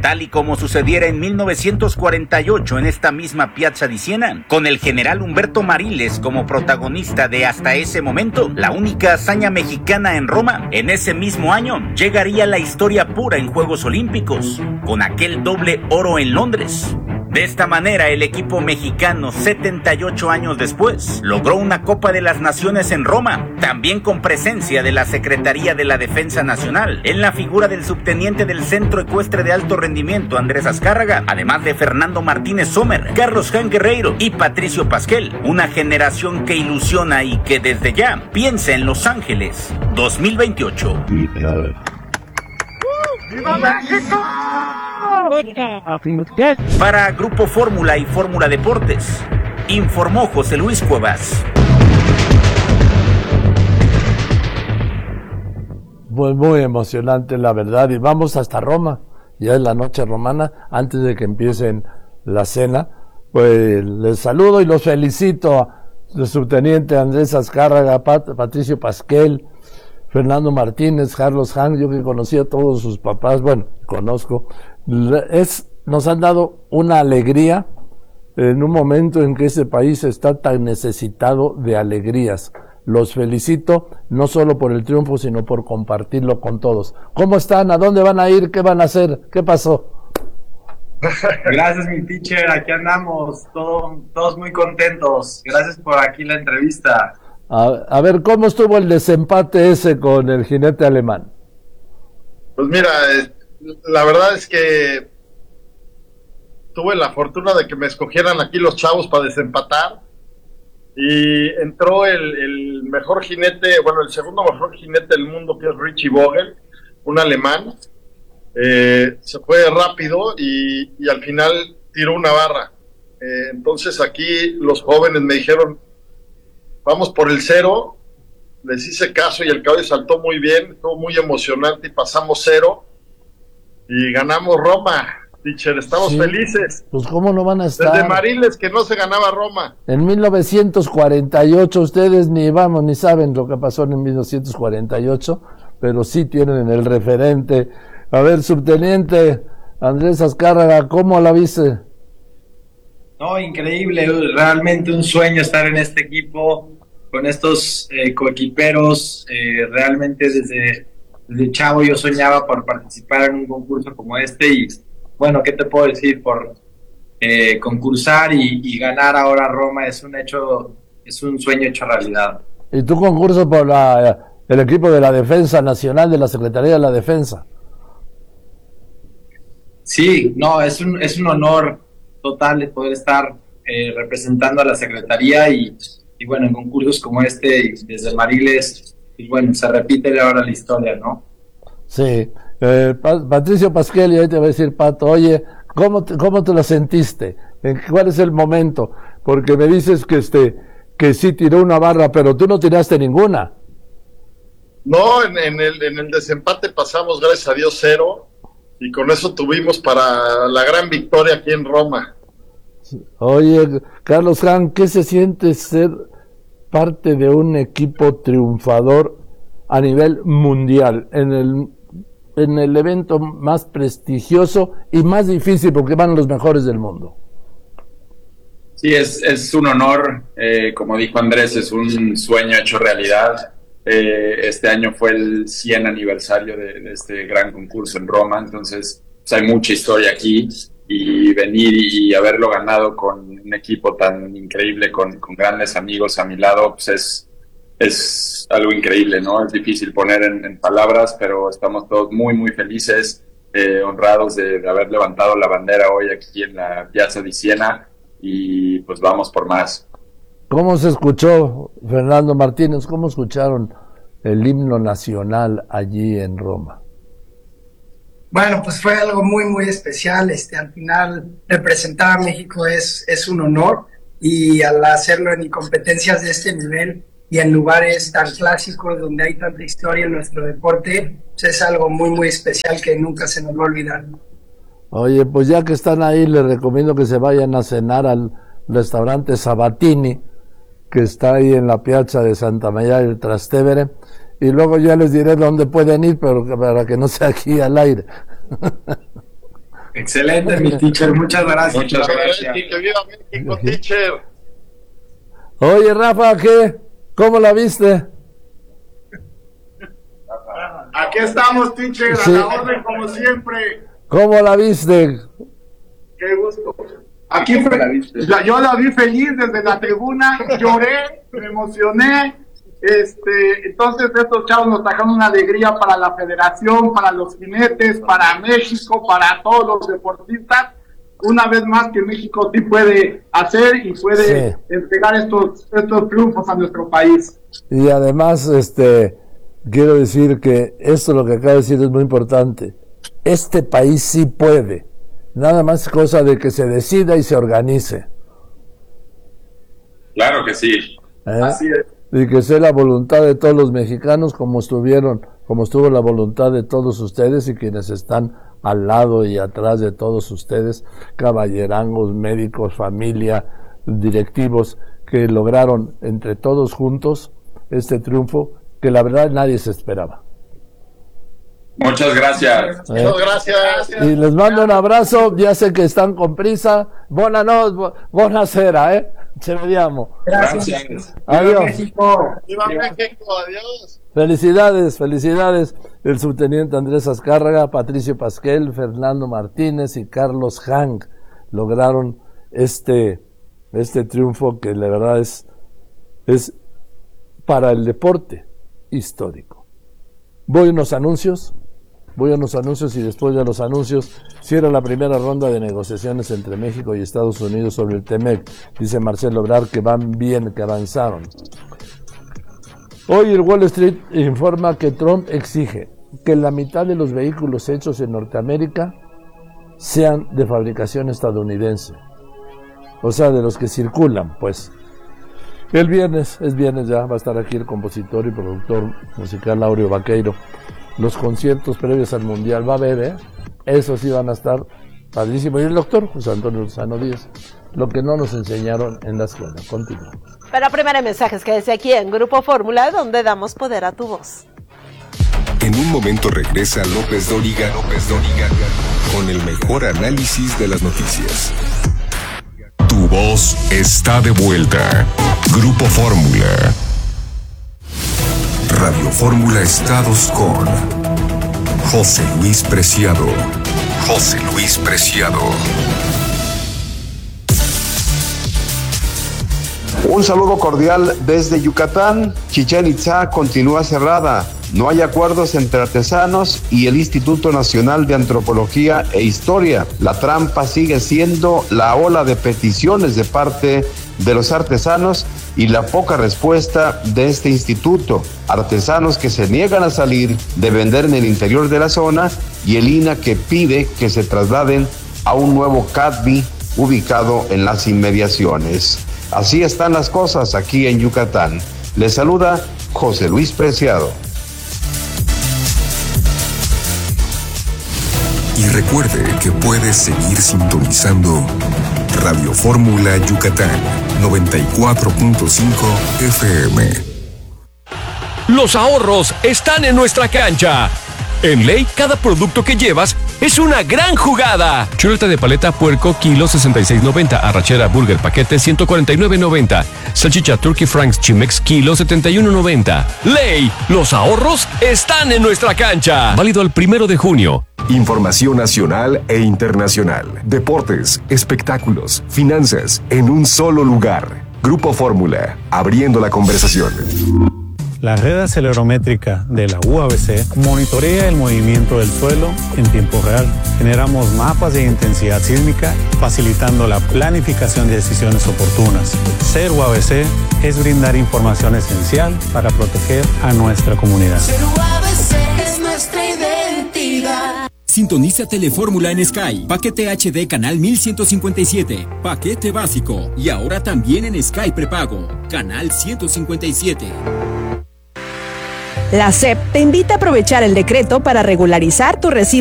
tal y como sucediera en 1948 en esta misma Piazza di Siena, con el general Humberto Mariles como protagonista de hasta ese momento la única hazaña mexicana en Roma. En ese mismo año llegaría la historia pura en Juegos Olímpicos, con aquel doble oro en Londres. De esta manera, el equipo mexicano, 78 años después, logró una Copa de las Naciones en Roma, también con presencia de la Secretaría de la Defensa Nacional, en la figura del subteniente del Centro Ecuestre de Alto Rendimiento, Andrés Azcárraga, además de Fernando Martínez Sommer, Carlos Jan Guerreiro y Patricio Pasquel, una generación que ilusiona y que desde ya piensa en Los Ángeles 2028. ¡Viva México! Para Grupo Fórmula y Fórmula Deportes, informó José Luis Cuevas. Pues muy emocionante, la verdad, y vamos hasta Roma, ya es la noche romana, antes de que empiecen la cena. Pues les saludo y los felicito al subteniente Andrés Azcárraga, Patricio Pasquel, Fernando Martínez, Carlos Han, yo que conocí a todos sus papás, bueno, conozco. Nos han dado una alegría en un momento en que ese país está tan necesitado de alegrías. Los felicito, no solo por el triunfo, sino por compartirlo con todos. ¿Cómo están? ¿A dónde van a ir? ¿Qué van a hacer? ¿Qué pasó? Gracias, mi teacher, aquí andamos, todos muy contentos. Gracias por aquí la entrevista. A ver, ¿cómo estuvo el desempate ese con el jinete alemán? Pues mira, la verdad es que tuve la fortuna de que me escogieran aquí los chavos para desempatar y entró el mejor jinete, bueno, el segundo mejor jinete del mundo, que es Richie Vogel, un alemán. Se fue rápido y al final tiró una barra. Entonces aquí los jóvenes me dijeron, vamos por el cero. Les hice caso y el caballo saltó muy bien, estuvo muy emocionante y pasamos cero y ganamos Roma, teacher, estamos felices. Pues cómo no van a estar. Desde Mariles que no se ganaba Roma. En 1948, ustedes ni saben lo que pasó en 1948, pero sí tienen el referente. A ver, subteniente Andrés Azcárraga, ¿cómo la viste? No, increíble, realmente un sueño estar en este equipo, con estos coequiperos. Realmente desde chavo yo soñaba por participar en un concurso como este y bueno, ¿qué te puedo decir? Por concursar y ganar ahora Roma es un sueño hecho realidad. ¿Y tu concurso por el equipo de la Defensa Nacional de la Secretaría de la Defensa? Sí, no, es un honor total de poder estar representando a la Secretaría y bueno, en concursos como este, desde Mariles, y bueno, se repite ahora la historia, ¿no? Sí. Patricio Pasquel, y ahí te va a decir, Pato, oye, ¿cómo te lo sentiste? ¿Cuál es el momento? Porque me dices que sí tiró una barra, pero tú no tiraste ninguna. No, en el desempate pasamos, gracias a Dios, cero, y con eso tuvimos para la gran victoria aquí en Roma. Oye, Carlos Han, ¿qué se siente ser parte de un equipo triunfador a nivel mundial, en el evento más prestigioso y más difícil, porque van los mejores del mundo? Sí, es un honor, como dijo Andrés, es un sueño hecho realidad. Este año fue el 100 aniversario de este gran concurso en Roma, entonces pues, hay mucha historia aquí. Y venir y haberlo ganado con un equipo tan increíble, con grandes amigos a mi lado, pues es algo increíble, ¿no? Es difícil poner en palabras, pero estamos todos muy, muy felices, honrados de haber levantado la bandera hoy aquí en la Piazza di Siena y pues vamos por más. ¿Cómo se escuchó, Fernando Martínez? ¿Cómo escucharon el himno nacional allí en Roma? Bueno, pues fue algo muy, muy especial. Al final, representar a México es un honor, y al hacerlo en competencias de este nivel y en lugares tan clásicos donde hay tanta historia en nuestro deporte, pues es algo muy, muy especial que nunca se nos va a olvidar. Oye, pues ya que están ahí, les recomiendo que se vayan a cenar al restaurante Sabatini, que está ahí en la Piazza de Santa María del Trastevere, y luego ya les diré dónde pueden ir, pero para que no sea aquí al aire. Excelente, mi teacher, muchas gracias. Muchas gracias. Que viva México, teacher. Oye, Rafa, ¿qué? ¿Cómo la viste? Aquí estamos, teacher, Sí. a la orden como siempre. ¿Cómo la viste? Qué gusto. Aquí yo la vi feliz desde la tribuna, lloré, me emocioné. Entonces estos chavos nos trajeron una alegría para la federación, para los jinetes, para México, para todos los deportistas. Una vez más que México sí puede hacer y puede entregar estos triunfos a nuestro país. Y además, quiero decir que esto lo que acaba de decir es muy importante. Este país sí puede. Nada más cosa de que se decida y se organice. Claro que sí. Así es. Y que sea la voluntad de todos los mexicanos como estuvo la voluntad de todos ustedes y quienes están al lado y atrás de todos ustedes, caballerangos, médicos, familia, directivos, que lograron entre todos juntos este triunfo que la verdad nadie se esperaba. Muchas gracias. Muchas gracias. Y les mando un abrazo, ya sé que están con prisa. Buonasera, Ci vediamo. Gracias. Adiós. México. Viva México, adiós. Felicidades. El subteniente Andrés Azcárraga, Patricio Pasquel, Fernando Martínez y Carlos Hank lograron este triunfo que la verdad es para el deporte histórico. Voy a unos anuncios y después de los anuncios cierra la primera ronda de negociaciones entre México y Estados Unidos sobre el TEMEC. Dice Marcelo Ebrard que van bien, que avanzaron. Hoy el Wall Street informa que Trump exige que la mitad de los vehículos hechos en Norteamérica sean de fabricación estadounidense. O sea, de los que circulan, pues. Es viernes ya, va a estar aquí el compositor y productor musical Aureo Vaqueiro. Los conciertos previos al Mundial va a haber, esos sí van a estar padrísimos. Y el doctor José Antonio Lozano Díaz, lo que no nos enseñaron en la escuela. Continuamos. Pero primero mensajes que desde aquí en Grupo Fórmula, donde damos poder a tu voz. En un momento regresa López Dóriga con el mejor análisis de las noticias. Tu voz está de vuelta. Grupo Fórmula. Radio Fórmula Estados con José Luis Preciado. Un saludo cordial desde Yucatán. Chichén Itzá continúa cerrada. No hay acuerdos entre artesanos y el Instituto Nacional de Antropología e Historia. La trampa sigue siendo la ola de peticiones de parte de los artesanos y la poca respuesta de este instituto. Artesanos que se niegan a salir de vender en el interior de la zona y el INAH que pide que se trasladen a un nuevo CADBI ubicado en las inmediaciones. Así están las cosas aquí en Yucatán. Les saluda José Luis Preciado. Y recuerde que puedes seguir sintonizando Radio Fórmula Yucatán 94.5 FM. Los ahorros están en nuestra cancha. En Ley, cada producto que llevas es una gran jugada. Chuleta de paleta puerco, kilo 66.90. Arrachera burger paquete, 149.90. Salchicha Turkey Franks Chimex, kilo 71.90. Ley, los ahorros están en nuestra cancha. Válido al 1 de junio. Información nacional e internacional. Deportes, espectáculos, finanzas, en un solo lugar. Grupo Fórmula, abriendo la conversación. La red acelerométrica de la UABC monitorea el movimiento del suelo en tiempo real. Generamos mapas de intensidad sísmica, facilitando la planificación de decisiones oportunas. Ser UABC es brindar información esencial para proteger a nuestra comunidad. Ser UABC es nuestra identidad. Sintoniza Telefórmula en Sky. Paquete HD Canal 1157. Paquete básico. Y ahora también en Sky Prepago. Canal 157. La SEP te invita a aprovechar el decreto para regularizar tu recibo